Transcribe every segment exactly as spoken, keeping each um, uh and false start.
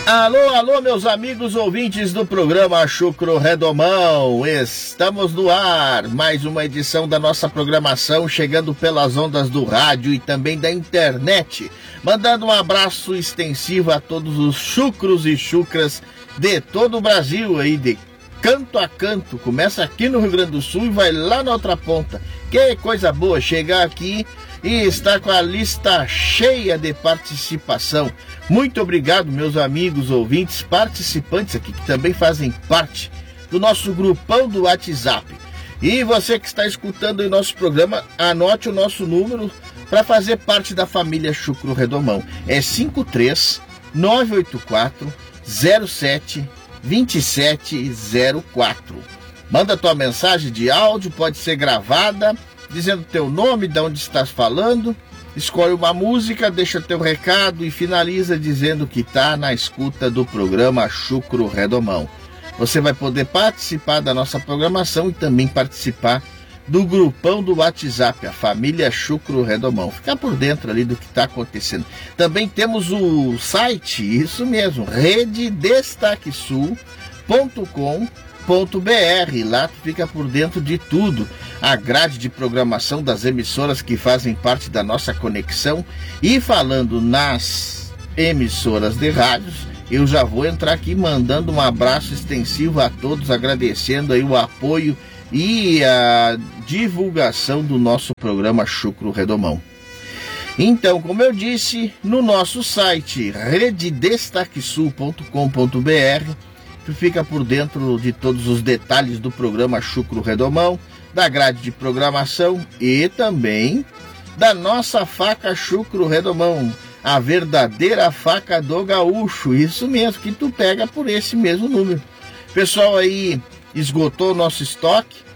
Alô, alô, meus amigos ouvintes do programa Chucro Redomão, estamos no ar, mais uma edição da nossa programação, chegando pelas ondas do rádio e também da internet, mandando um abraço extensivo a todos os chucros e chucras de todo o Brasil, aí de canto a canto, começa aqui no Rio Grande do Sul e vai lá na outra ponta. Que coisa boa chegar aqui e estar com a lista cheia de participação. Muito obrigado, meus amigos ouvintes, participantes aqui, que também fazem parte do nosso grupão do WhatsApp. E você que está escutando o nosso programa, anote o nosso número para fazer parte da família Chucro Redomão. É cinco três nove oito quatro zero sete dois sete zero quatro. Manda tua mensagem de áudio, pode ser gravada, dizendo teu nome, de onde estás falando, escolhe uma música, deixa teu recado e finaliza dizendo que está na escuta do programa Chucro Redomão. Você vai poder participar da nossa programação e também participar do grupão do WhatsApp, a família Chucro Redomão. Ficar por dentro ali do que está acontecendo. Também temos o site, isso mesmo, rede destaque sul ponto com ponto b r. Lá tu fica por dentro de tudo, a grade de programação das emissoras que fazem parte da nossa conexão. E falando nas emissoras de rádios, eu já vou entrar aqui mandando um abraço extensivo a todos, agradecendo aí o apoio e a divulgação do nosso programa Chucro Redomão. Então, como eu disse, no nosso site rede destaque sul ponto com ponto b r, tu fica por dentro de todos os detalhes do programa Chucro Redomão, da grade de programação e também da nossa faca Chucro Redomão, a verdadeira faca do gaúcho, isso mesmo, que tu pega por esse mesmo número. Pessoal aí esgotou o nosso estoque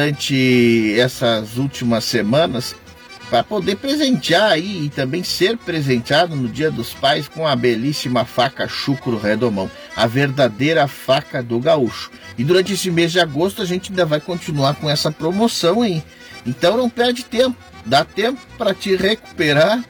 durante essas últimas semanas para poder presentear aí e também ser presenteado no Dia dos Pais com a belíssima faca Chucro Redomão, a verdadeira faca do gaúcho. E durante esse mês de agosto a gente ainda vai continuar com essa promoção aí. Então não perde tempo, dá tempo para te recuperar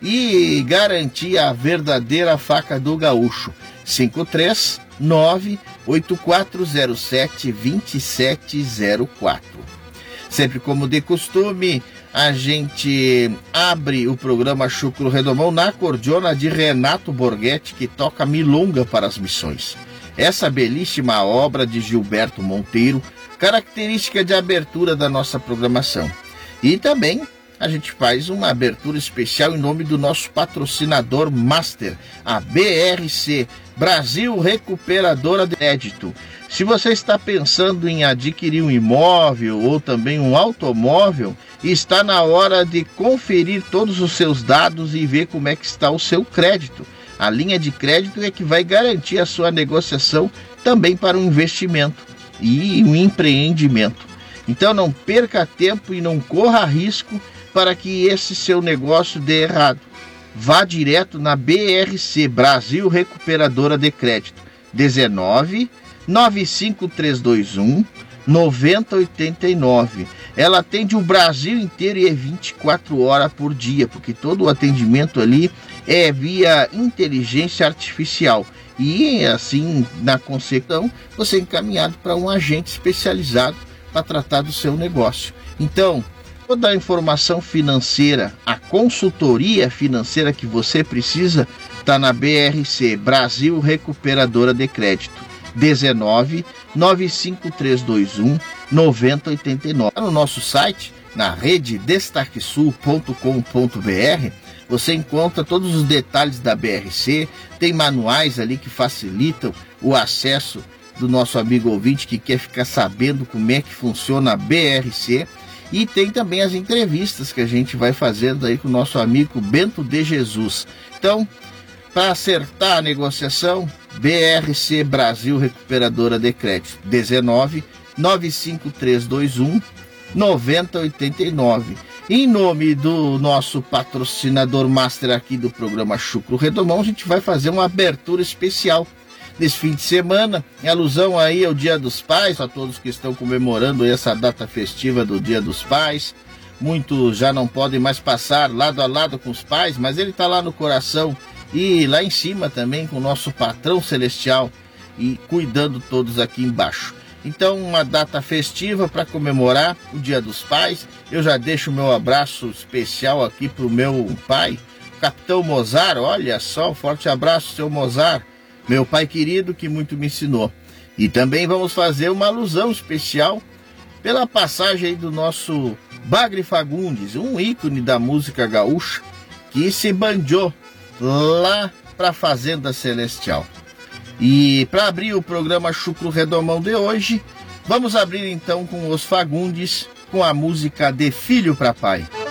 e garantir a verdadeira faca do gaúcho. cinco três nove oito quatro zero sete dois sete zero quatro. Sempre como de costume, a gente abre o programa Chucro Redomão na cordiona de Renato Borghetti, que toca milonga para as missões. Essa belíssima obra de Gilberto Monteiro, característica de abertura da nossa programação. E também a gente faz uma abertura especial em nome do nosso patrocinador master, a B R C, Brasil Recuperadora de Crédito. Se você está pensando em adquirir um imóvel ou também um automóvel, está na hora de conferir todos os seus dados e ver como é que está o seu crédito. A linha de crédito é que vai garantir a sua negociação também para um investimento e um empreendimento. Então não perca tempo e não corra risco para que esse seu negócio dê errado. Vá direto na B R C, Brasil Recuperadora de Crédito, dezenove, nove cinco três dois um, nove zero oito nove. Ela atende o Brasil inteiro e é vinte e quatro horas por dia, porque todo o atendimento ali é via inteligência artificial. E assim, na consequência, você é encaminhado para um agente especializado para tratar do seu negócio. Então, toda a informação financeira, a consultoria financeira que você precisa, está na B R C, Brasil Recuperadora de Crédito, dezenove, nove cinco três dois um, nove zero oito nove. No nosso site, na rede destaque sul ponto com ponto b r, você encontra todos os detalhes da B R C, tem manuais ali que facilitam o acesso do nosso amigo ouvinte que quer ficar sabendo como é que funciona a B R C. E tem também as entrevistas que a gente vai fazendo aí com o nosso amigo Bento de Jesus. Então, para acertar a negociação, B R C Brasil Recuperadora de Crédito, dezenove, nove cinco três dois um, nove zero oito nove. Em nome do nosso patrocinador master aqui do programa Chucro Redomão, a gente vai fazer uma abertura especial nesse fim de semana, em alusão aí ao Dia dos Pais, a todos que estão comemorando essa data festiva do Dia dos Pais. Muitos já não podem mais passar lado a lado com os pais, mas ele está lá no coração e lá em cima também com o nosso patrão celestial e cuidando todos aqui embaixo. Então, uma data festiva para comemorar o Dia dos Pais. Eu já deixo o meu abraço especial aqui para o meu pai, Capitão Mozart. Olha só, um forte abraço, seu Mozart, meu pai querido que muito me ensinou. E também vamos fazer uma alusão especial pela passagem aí do nosso Bagre Fagundes, um ícone da música gaúcha, que se bandiou lá para a Fazenda Celestial. E para abrir o programa Chucro Redomão de hoje, vamos abrir então com os Fagundes, com a música De Filho para Pai.